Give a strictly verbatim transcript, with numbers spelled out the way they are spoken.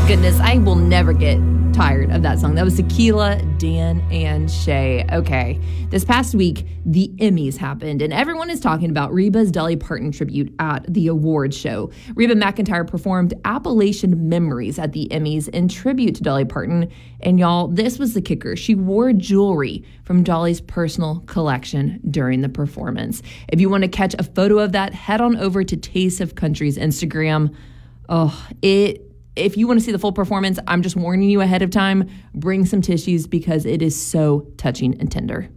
Goodness, I will never get tired of that song. That was Tequila, Dan, and Shay. Okay, this past week, the Emmys happened, and everyone is talking about Reba's Dolly Parton tribute at the awards show. Reba McEntire performed Appalachian Memories at the Emmys in tribute to Dolly Parton, and y'all, this was the kicker. She wore jewelry from Dolly's personal collection during the performance. If you want to catch a photo of that, head on over to Taste of Country's Instagram. Oh, it... If you want to see the full performance, I'm just warning you ahead of time, bring some tissues because it is so touching and tender.